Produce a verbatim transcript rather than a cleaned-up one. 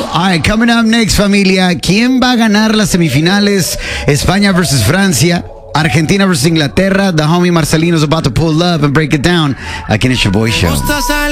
All right, coming up next, familia. ¿Quién va a ganar las semifinales? España versus Francia. Argentina versus Inglaterra. The homie Marcelino's about to pull up and break it down. Aquí en el Your Boy Show.